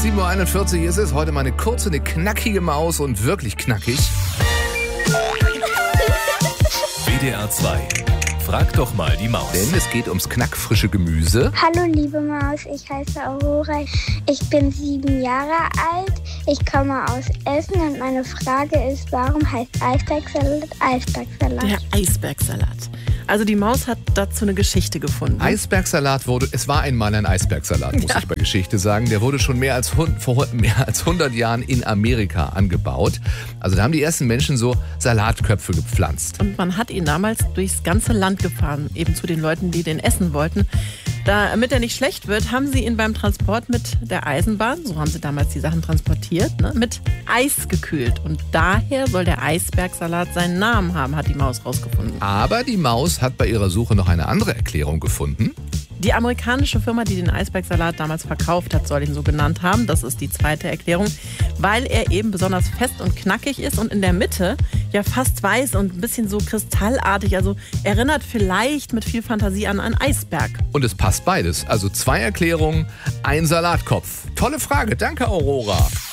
7.41 Uhr ist es. Heute mal eine kurze, eine knackige Maus und wirklich knackig. WDR 2. Frag doch mal die Maus. Denn es geht ums knackfrische Gemüse. Hallo liebe Maus, ich heiße Aurora. Ich bin 7 Jahre alt. Ich komme aus Essen und meine Frage ist, warum heißt Eisbergsalat Eisbergsalat? Der Eisbergsalat. Also die Maus hat dazu eine Geschichte gefunden. Eisbergsalat es war einmal ein Eisbergsalat, muss ich bei Geschichte sagen. Der wurde schon vor mehr als 100 Jahren in Amerika angebaut. Also da haben die ersten Menschen so Salatköpfe gepflanzt. Und man hat ihn damals durchs ganze Land gefahren, eben zu den Leuten, die den essen wollten. Damit er nicht schlecht wird, haben sie ihn beim Transport mit der Eisenbahn, so haben sie damals die Sachen transportiert, mit Eis gekühlt. Und daher soll der Eisbergsalat seinen Namen haben, hat die Maus rausgefunden. Aber die Maus hat bei ihrer Suche noch eine andere Erklärung gefunden. Die amerikanische Firma, die den Eisbergsalat damals verkauft hat, soll ihn so genannt haben. Das ist die zweite Erklärung, weil er eben besonders fest und knackig ist und in der Mitte ja fast weiß und ein bisschen so kristallartig. Also erinnert vielleicht mit viel Fantasie an einen Eisberg. Und es passt beides. Also 2 Erklärungen, ein Salatkopf. Tolle Frage. Danke, Aurora.